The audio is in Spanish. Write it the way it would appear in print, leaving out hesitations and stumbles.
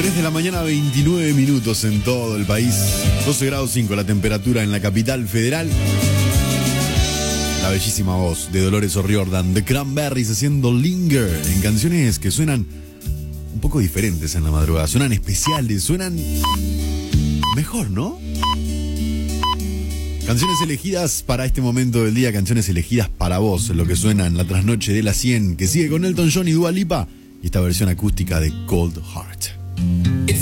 3 de la mañana, 29 minutos en todo el país. 12 grados 5 la temperatura en la capital federal. La bellísima voz de Dolores O'Riordan, The Cranberries haciendo Linger en canciones que suenan un poco diferentes en la madrugada. Suenan especiales, suenan mejor, ¿no? Canciones elegidas para este momento del día, canciones elegidas para vos, lo que suena en la trasnoche de la 100, que sigue con Elton John y Dua Lipa y esta versión acústica de Cold Heart.